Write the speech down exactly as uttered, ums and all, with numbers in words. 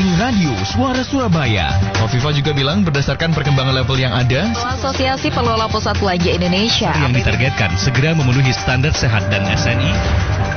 Marketing Radio Suara Surabaya. Kofifa juga bilang berdasarkan perkembangan level yang ada, Asosiasi Pengelola Pusat Belanja Indonesia yang ditargetkan segera memenuhi standar sehat dan S N I